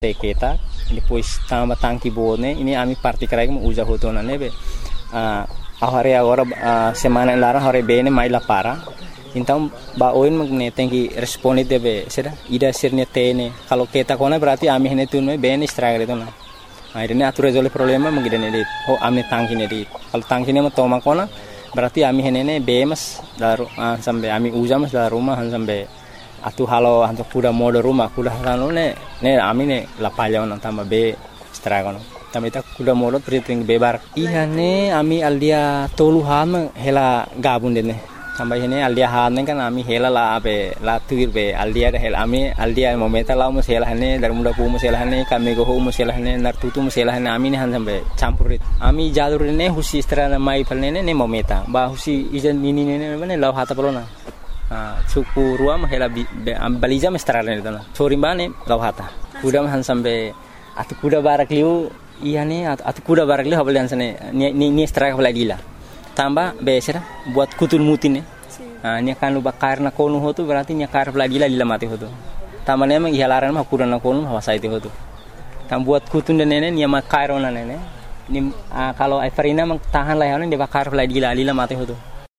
Kita depois tambah tangki bone ini ami parti krai mo usa hotona nebe ahare agora semana lara hore bene mai la para então ba oin magne tengki responde debe sera ida sirnya tene kalau kita kona berarti ami hene tunme bene stragre tona akhirnya atu resolve problema magidane dit ami tangki ne dit kalau tangki ne mo toma kona berarti ami hene ne bemas daru sampai ami usa mas daru rumah sampai atu halo hanto kuda modo rumah kuda halo ne ami ne la palya on tamba be stragono tamita kuda modo triting bebar iya ne ami aldia tolu ham hela gabun de ne tamba hene aldia han kan ami hela la be la tuir be aldia hela ami aldia momenta la mus hela hane dar muda pu mus hela hane kami go mus hela hane nar tutu mus hela hane ami ne han sambe campurit ami jalur ne husi strana mai palne ne momenta ba husi ijan nini ne la hata polona suku ruam hela baliza mestralen itu na sorimbane lawhata kuda han sampai atu kuda barak liu iya ne atu kuda barak liu habalian sane ni strike habladila tambah besera buat kutul mutin ne nya kan lu bakar na konu hotu berarti nya kar habladila lila mati hotu tambah ne mang ihalaran mah kuda na konu hawasa itu hotu tam buat kutun dan nene nya makar ona nene ni kalau Everina mang tahan layanan dia bakar habladila lila mati hotu.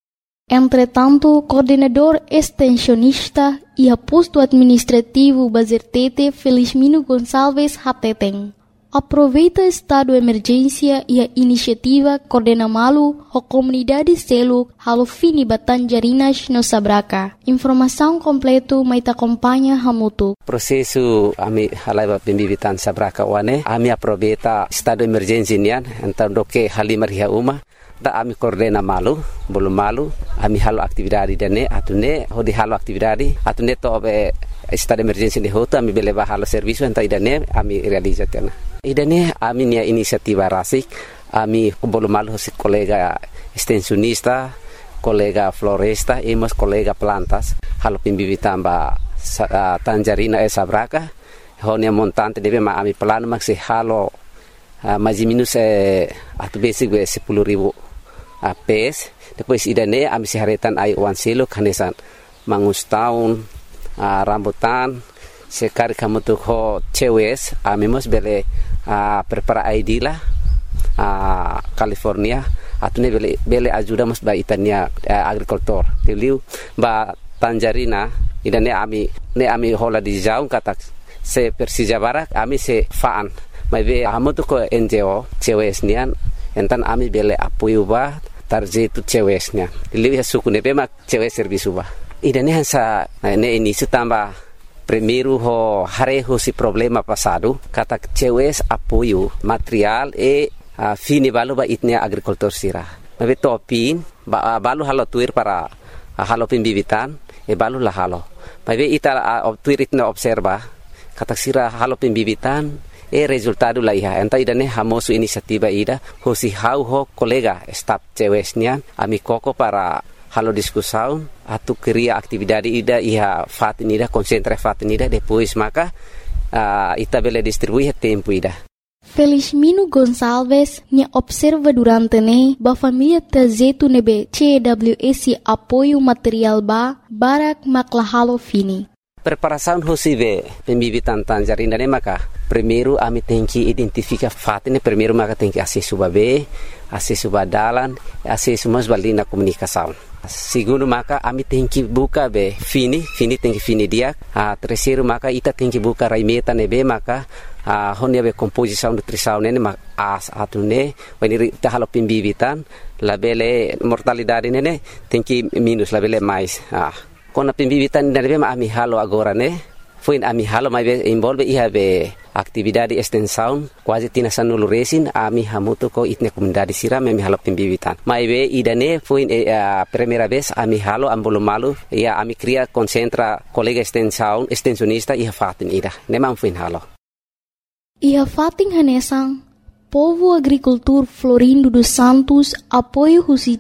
Entretanto, coordenador extensionista e aposto administrativo Bazertete Felizmino Gonçalves Hateteng aproveita estado de emergência e a iniciativa coordena malu a comunidade selo halo fini Batanjarinas no Sabraca. Informação completo mai acompanha hamutu. Prosesu ami halai pembibitan Sabraca wane ami aproveita estado de emergência nian então doke halimar hia uma da ami coordena malu belum malu ami halo aktividade dene atune hodi halo aktividade atune to be estado de emergência de hoto ami beleba halo serviço enta idane ami realizatena idane ami nia inisiativa rasik ami belum malu si kolega extensionista kolega floresta e mas kolega plantas halo pimbibitan ba Tanjarina Sabraca honia montante debe ma ami plano maksi halo mais minus atu basic 10.000 PS depois idane ami siharetan ai wan selo kanesan mangus taun rambutan sekar kamu tu ho cewes ami mos bele prepara ID lah California atune bele ajuda mos ba itania agricultor teliu ba Tanjarina idane ami hola di jaung katak se Persija Barak ami se faan mai be amutu ko NGO cewes nian entan ami bele apoio ba tarjetu cewesnya lihat suku nebe mak cewes servisu ba idane hansa ne ini setamba primeiro ho hareho si problema passado kata cewes apoio material fini balu ba itnia agricultor sira mabe topin balu halo tuir para halo pembibitan balu lah halo mabe ita tuir itna observa kata sira halo pembibitan resultado la iha enta idane hamosu inisiativa ida hosi hau ho kolega staff cewesnya ami koko para halo diskusaun atu kriya aktividade ida iha fatin ida konsentra fatin ida depois maka ita bele distribuir tempo ida. Felizmino Gonçalves nya observa durante ne ba família tazetu nebe CWS apoio material ba barak maklahalo fini. Preparação hosive pembibitan Tanjarina ne maka primeiro ami tenki identifica fatine primeiro maka tenki acesso babe acesso badalan acesso mas balina comunicação segundo maka ami tenki buka be fini tenki fini dia terceiro maka ita tenki buka raimeta nebe maka honia be composição nutrição ne maka atune weniri ta halo pembibitan labele mortalidade ne tenki minus labele mais kona pembibitan dari bema ami halo agora ne fuin ami halo mai be involve iha be aktividade extensão quase tina sanulu resin ami hamuto ko itne comunidade sira me halo pembibitan mai be idane fuin primeira vez ami halo ambolo malu ya ami cria concentra colega extensionista iha fatin ida ne mam fuin halo iha fatin hanesang Povo Agricultor Florindo dos Santos apoio husi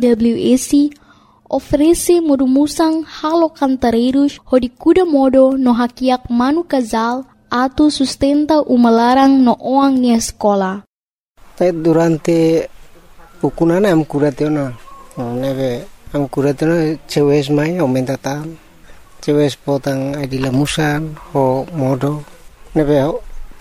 CWS oferece modumusang halo cantareiros hodi kuda modo no hakiak manu casal atu sustenta umalarang no oang nia escola. Durante pukunana am kuratena neve am kuratena cewes mai aumenta tan cewes potang adila musan ho modo neve